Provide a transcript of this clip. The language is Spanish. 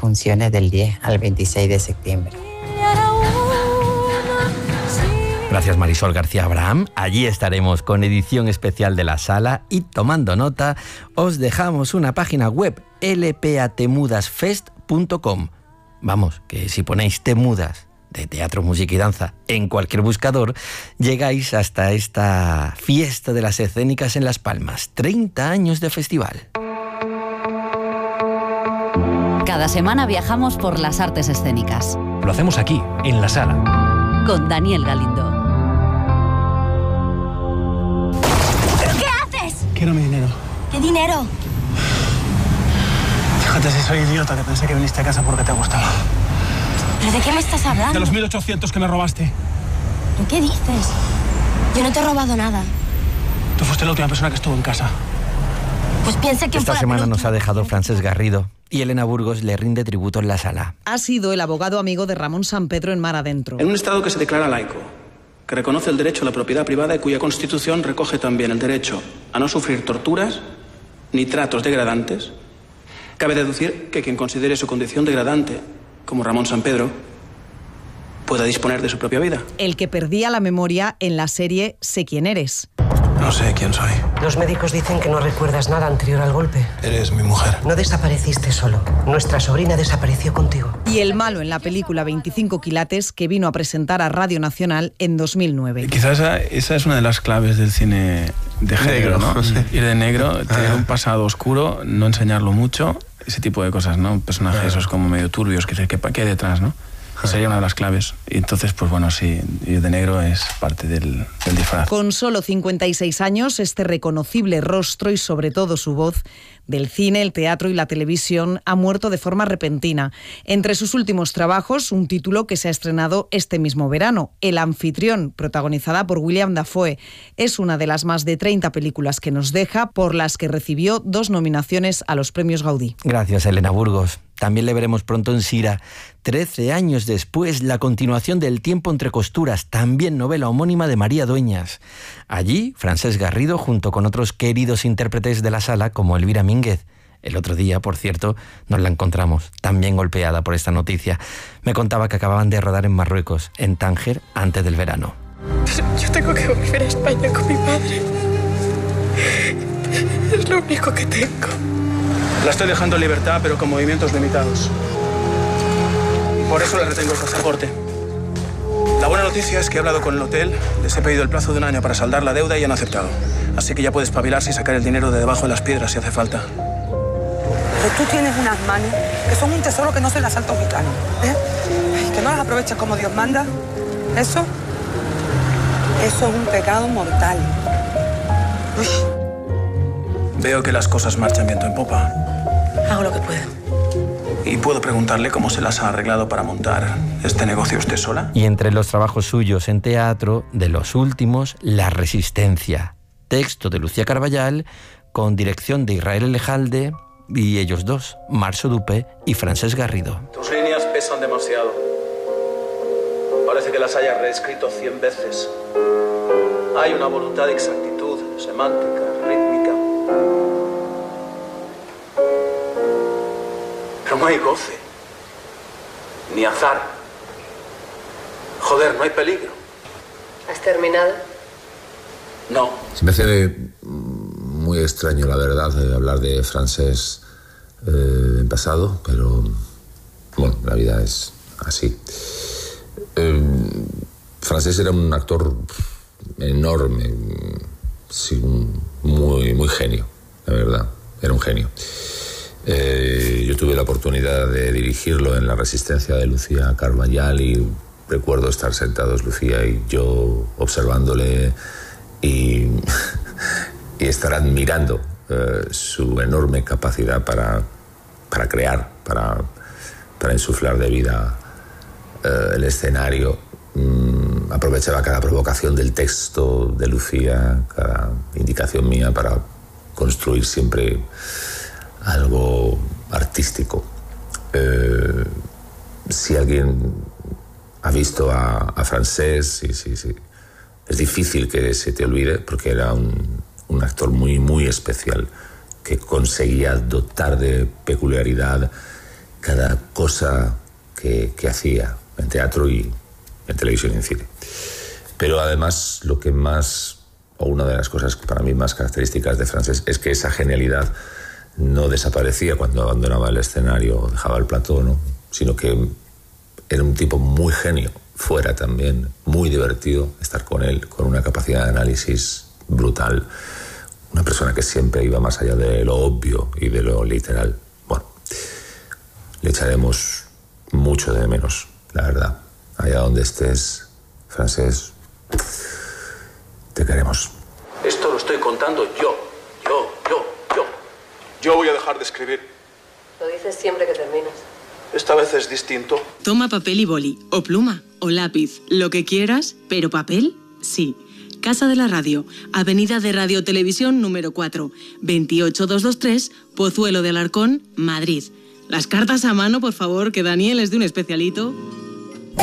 funciones del 10 al 26 de septiembre. Gracias, Marisol García Abraham. Allí estaremos con edición especial de la sala y, tomando nota, os dejamos una página web, lpatmudasfest.com. Vamos, que si ponéis Temudas de teatro, música y danza en cualquier buscador, llegáis hasta esta fiesta de las escénicas en Las Palmas. 30 años de festival. Cada semana viajamos por las artes escénicas. Lo hacemos aquí, en la sala. Con Daniel Galindo. ¿Pero qué haces? Quiero mi dinero. ¿Qué dinero? Fíjate si soy idiota, que pensé que viniste a casa porque te gustaba. ¿Pero de qué me estás hablando? De los 1.800 que me robaste. ¿Pero qué dices? Yo no te he robado nada. Tú fuiste la última persona que estuvo en casa. Pues piensa que esta semana nos ha dejado Francesc Garrido y Elena Burgos le rinde tributo en la sala. Ha sido el abogado amigo de Ramón Sampedro en Mar Adentro. En un Estado que se declara laico, que reconoce el derecho a la propiedad privada y cuya Constitución recoge también el derecho a no sufrir torturas ni tratos degradantes, cabe deducir que quien considere su condición degradante, como Ramón Sampedro, pueda disponer de su propia vida. El que perdía la memoria en la serie Sé quién eres. No sé quién soy. Los médicos dicen que no recuerdas nada anterior al golpe. Eres mi mujer. No desapareciste solo. Nuestra sobrina desapareció contigo. Y el malo en la película 25 quilates que vino a presentar a Radio Nacional en 2009. Quizás esa es una de las claves del cine de género, ¿no? Ir de negro, tener un pasado oscuro, no enseñarlo mucho, ese tipo de cosas, ¿no? Personajes esos como medio turbios, que ¿qué hay detrás, no? Sería una de las claves. Y entonces, pues bueno, sí, ir de negro es parte del disfraz. Con solo 56 años, este reconocible rostro y sobre todo su voz del cine, el teatro y la televisión ha muerto de forma repentina. Entre sus últimos trabajos, un título que se ha estrenado este mismo verano, El anfitrión, protagonizada por William Dafoe. Es una de las más de 30 películas que nos deja, por las que recibió 2 nominaciones a los premios Gaudí. Gracias, Elena Burgos. También le veremos pronto en Sira. 13 años después, la continuación del Tiempo entre costuras, también novela homónima de María Dueñas. Allí, Francesc Garrido, junto con otros queridos intérpretes de la sala, como Elvira Mínguez. El otro día, por cierto, nos la encontramos, también golpeada por esta noticia. Me contaba que acababan de rodar en Marruecos, en Tánger, antes del verano. Yo tengo que volver a España con mi padre. Es lo único que tengo. La estoy dejando en libertad, pero con movimientos limitados. Por eso le retengo el pasaporte. La buena noticia es que he hablado con el hotel, les he pedido el plazo de 1 año para saldar la deuda y han aceptado. Así que ya puedes espabilarse y sacar el dinero de debajo de las piedras si hace falta. Pero tú tienes unas manos que son un tesoro que no se las salta un gitano, ¿eh? Y que no las aproveches como Dios manda. Eso es un pecado mortal. Uy. Veo que las cosas marchan viento en popa. Hago lo que puedo. ¿Y puedo preguntarle cómo se las ha arreglado para montar este negocio usted sola? Y entre los trabajos suyos en teatro, de los últimos, La Resistencia. Texto de Lucía Carballal, con dirección de Israel Elejalde, y ellos dos, Marso Dupe y Francesc Garrido. Tus líneas pesan demasiado. Parece que las hayas reescrito 100 veces. Hay una voluntad de exactitud, semántica, rítmica. Pero no hay goce, ni azar. Joder, no hay peligro. ¿Has terminado? No. Se me hace muy extraño, la verdad, hablar de Francesc en pasado, pero bueno, la vida es así. Francesc era un actor enorme, sí, muy genio, la verdad, era un genio. Yo tuve la oportunidad de dirigirlo en La Resistencia de Lucía Carballal y recuerdo estar sentados Lucía y yo observándole y estar admirando su enorme capacidad para crear, para insuflar de vida el escenario. Aprovechaba cada provocación del texto de Lucía, cada indicación mía para construir siempre algo artístico. Si alguien ha visto a Francesc, sí. Es difícil que se te olvide porque era un actor muy especial que conseguía dotar de peculiaridad cada cosa cosa que hacía en teatro y en televisión y en cine. Pero además lo que más, o una de las cosas para mí más características de Francesc, es que esa genialidad no desaparecía cuando abandonaba el escenario o dejaba el plató, ¿no? Sino que era un tipo muy genio, fuera también, muy divertido estar con él, con una capacidad de análisis brutal, una persona que siempre iba más allá de lo obvio y de lo literal. Bueno, le echaremos mucho de menos, la verdad. Allá donde estés, Francesc, te queremos. Esto lo estoy contando yo. Yo voy a dejar de escribir. Lo dices siempre que terminas. Esta vez es distinto. Toma papel y boli, o pluma, o lápiz, lo que quieras, pero papel, sí. Casa de la Radio, Avenida de Radio Televisión número 4, 28223, Pozuelo de Alarcón, Madrid. Las cartas a mano, por favor, que Daniel es de un especialito.